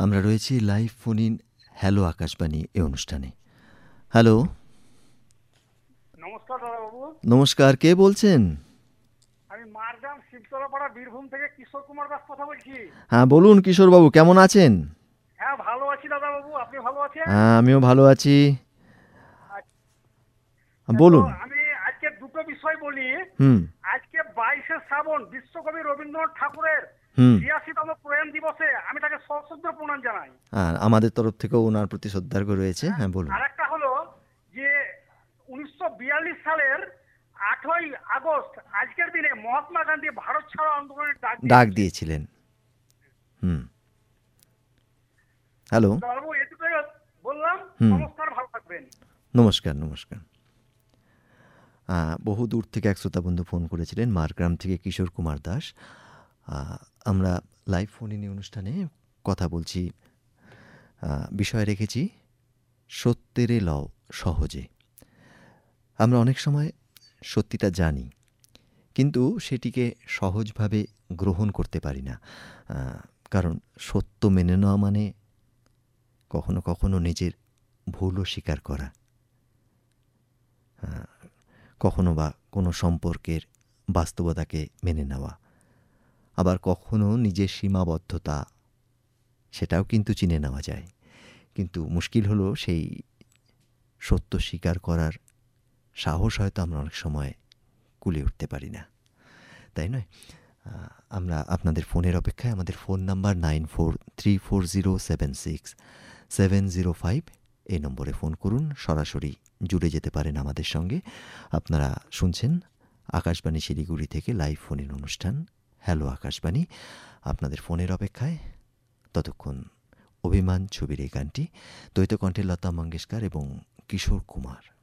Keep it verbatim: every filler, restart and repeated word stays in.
আমরা রয়েছি live phone in hello Akashvani এই অনুষ্ঠানে। হ্যালো, নমস্কার দাদাবাবু। নমস্কার, কে বলছেন? আমি মারগ্রাম শিবতলাপাড়া বীরভূম থেকে কিশোর কুমার দাস কথা বলছি। হ্যাঁ বলুন কিশোরবাবু, কেমন আছেন? হ্যাঁ ভালো আছি দাদাবাবু, আপনি ভালো আছেন? হ্যাঁ আমিও ভালো আছি। আচ্ছা, তো বলুন। আমি আজকে দুটো বিষয় বলি। হুম আজকে বাইশে শ্রাবণ বিশ্বকবি রবীন্দ্রনাথ ঠাকুরের হুম ছিয়াশিতম প্রয়াণ দিবসে আমি তাকে সশ্রদ্ধ প্রণাম জানাই। আর আমাদের তরফ থেকেও ওনার প্রতি শ্রদ্ধার্ঘ রয়েছে। হ্যাঁ, হ্যাঁ বলুন। আর একটা হলো যে উনিশশো বিয়াল্লিশ সালের আটই আগস্ট আজকের দিনে মহাত্মা গান্ধী ভারত ছাড়ো আন্দোলনের ডাক ডাক দিয়েছিলেন। দিয়েছিলেন। হুম হ্যালো। দাদাবাবু এটুকুই বললাম। হুম নমস্কার, ভালো থাকবেন। নমস্কার নমস্কার। আহ, বহু দূর থেকে এক শ্রোতা বন্ধু ফোন করেছিলেন, মারগ্রাম থেকে কিশোর কুমার দাস। আহ, আমরা লাইভ ফোন ইন অনুষ্ঠানে কথা বলছি। আহ, বিষয় রেখেছি সত্যেরে লও সহজে। আমরা অনেক সময় সত্যিটা জানি, কিন্তু সেটিকে সহজভাবে গ্রহণ করতে পারি না। আহ, কারণ সত্য মেনে নেওয়া মানে কখনো কখনো নিজের ভুলও স্বীকার করা। আহ, কখনো বা কোনো সম্পর্কের বাস্তবতাকে মেনে নেওয়া, আবার কখনো নিজের সীমাবদ্ধতা সেটাও কিন্তু চিনে নেওয়া যায়। কিন্তু মুশকিল হলো সেই সত্য স্বীকার করার সাহস হয়তো আমরা অনেক সময় কুলে উঠতে পারি না, তাই নয়? আহ, আমরা আপনাদের ফোনের অপেক্ষায়। আমাদের phone number nine four three four zero seven six seven zero five. এই নম্বরে ফোন করুন, সরাসরি জুড়ে যেতে পারেন আমাদের সঙ্গে। আপনারা শুনছেন আকাশবাণী শিলিগুড়ি থেকে লাইভ ফোনের অনুষ্ঠান হ্যালো আকাশবাণী। আপনাদের ফোনের অপেক্ষায় ততক্ষণ অভিমান ছবির এই গানটি দ্বৈত কণ্ঠে লতা মঙ্গেশকর এবং কিশোর কুমার।